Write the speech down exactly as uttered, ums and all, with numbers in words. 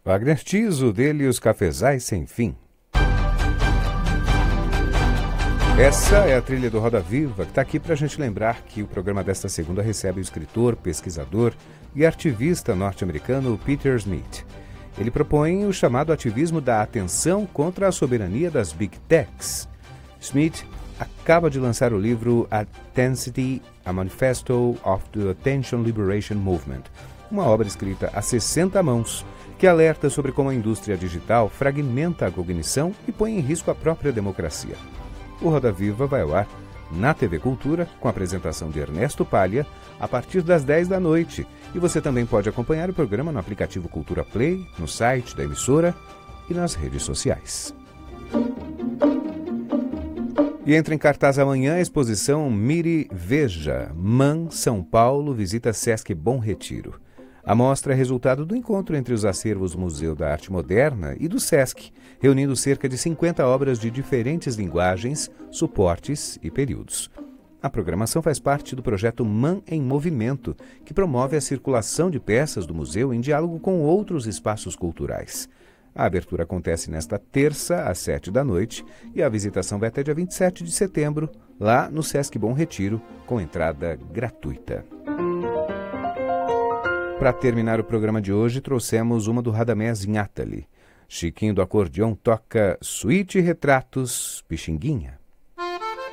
Wagner Tiso, dele Os Cafezais Sem Fim. Essa é a trilha do Roda Viva, que está aqui para a gente lembrar que o programa desta segunda recebe o escritor, pesquisador e ativista norte-americano Peter Smith. Ele propõe o chamado ativismo da atenção contra a soberania das Big Techs. Smith acaba de lançar o livro Attenticity, a Manifesto of the Attention Liberation Movement, uma obra escrita a sessenta mãos, que alerta sobre como a indústria digital fragmenta a cognição e põe em risco a própria democracia. O Roda Viva vai ao ar na T V Cultura, com a apresentação de Ernesto Palha, a partir das dez da noite. E você também pode acompanhar o programa no aplicativo Cultura Play, no site da emissora e nas redes sociais. E entra em cartaz amanhã a exposição Mire Veja, Man São Paulo visita Sesc Bom Retiro. A mostra é resultado do encontro entre os acervos do Museu da Arte Moderna e do Sesc, reunindo cerca de cinquenta obras de diferentes linguagens, suportes e períodos. A programação faz parte do projeto Man em Movimento, que promove a circulação de peças do museu em diálogo com outros espaços culturais. A abertura acontece nesta terça, às sete da noite, e a visitação vai até dia vinte e sete de setembro, lá no Sesc Bom Retiro, com entrada gratuita. Para terminar o programa de hoje, trouxemos uma do Radamés Nhatali. Chiquinho do acordeão toca Suíte Retratos Pixinguinha.